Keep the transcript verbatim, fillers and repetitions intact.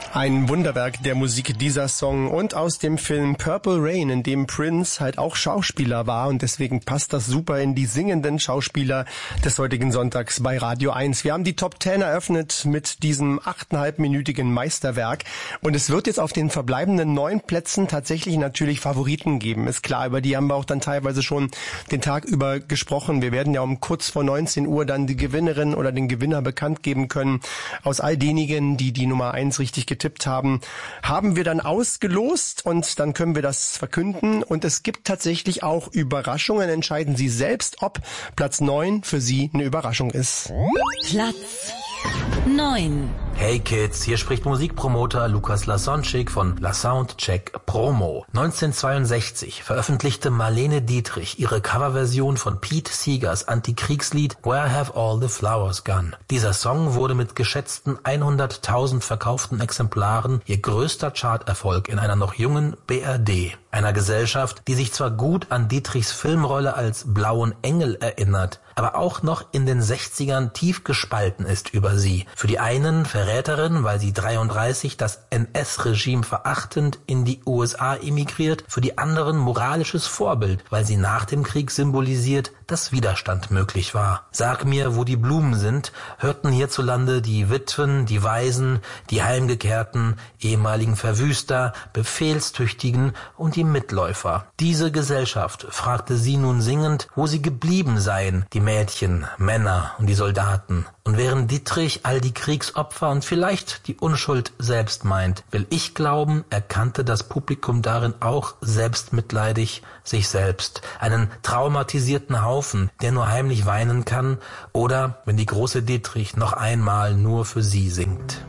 Ein Wunderwerk der Musik, dieser Song, und aus dem Film Purple Rain, in dem Prince halt auch Schauspieler war, und deswegen passt das super in die singenden Schauspieler des heutigen Sonntags bei Radio eins. Wir haben die Top Ten eröffnet mit diesem achteinhalbminütigen Meisterwerk, und es wird jetzt auf den verbleibenden neun Plätzen tatsächlich natürlich Favoriten geben. Ist klar, über die haben wir auch dann teilweise schon den Tag über gesprochen. Wir werden ja um kurz vor neunzehn Uhr dann die Gewinnerin oder den Gewinner bekannt geben können. Aus all denjenigen, die die Nummer eins richtig getippt haben, haben wir dann ausgelost, und dann können wir das verkünden. Und es gibt tatsächlich auch Überraschungen. Entscheiden Sie selbst, ob Platz neun für Sie eine Überraschung ist. Platz neun. Hey Kids, hier spricht Musikpromoter Lukas Lasonczyk von La Soundcheck Promo. neunzehnhundertzweiundsechzig veröffentlichte Marlene Dietrich ihre Coverversion von Pete Seegers Antikriegslied Where Have All the Flowers Gone? Dieser Song wurde mit geschätzten hunderttausend verkauften Exemplaren ihr größter Charterfolg in einer noch jungen B R D. Einer Gesellschaft, die sich zwar gut an Dietrichs Filmrolle als Blauen Engel erinnert, aber auch noch in den sechzigern tief gespalten ist über sie. Für die einen Verräterin, weil sie dreiunddreißig das N S-Regime verachtend in die U S A emigriert, für die anderen moralisches Vorbild, weil sie nach dem Krieg symbolisiert, dass Widerstand möglich war. Sag mir, wo die Blumen sind, hörten hierzulande die Witwen, die Waisen, die Heimgekehrten, ehemaligen Verwüster, Befehlstüchtigen und die Mitläufer. Diese Gesellschaft fragte sie nun singend, wo sie geblieben seien, die Mädchen, Männer und die Soldaten. Und während Dietrich all die Kriegsopfer und vielleicht die Unschuld selbst meint, will ich glauben, erkannte das Publikum darin auch selbstmitleidig sich selbst. Einen traumatisierten Haufen, der nur heimlich weinen kann, oder wenn die große Dietrich noch einmal nur für sie singt.